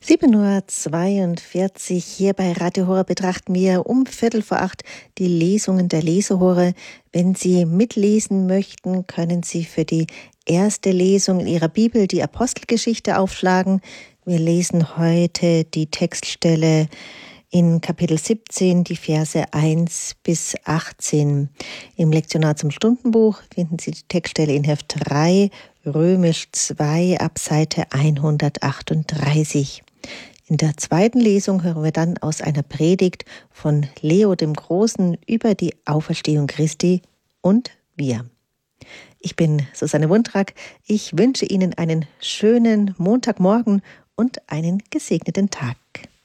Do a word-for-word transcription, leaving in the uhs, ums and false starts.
sieben Uhr zweiundvierzig hier bei Radio Horeb betrachten wir um Viertel vor acht die Lesungen der Lesehore. Wenn Sie mitlesen möchten, können Sie für die erste Lesung in Ihrer Bibel die Apostelgeschichte aufschlagen. Wir lesen heute die Textstelle in Kapitel siebzehn, die Verse eins bis achtzehn. Im Lektionar zum Stundenbuch finden Sie die Textstelle in Heft drei, Römisch zwei, ab Seite hundertachtunddreißig. In der zweiten Lesung hören wir dann aus einer Predigt von Leo dem Großen über die Auferstehung Christi und wir. Ich bin Susanne Wundrak. Ich wünsche Ihnen einen schönen Montagmorgen und einen gesegneten Tag.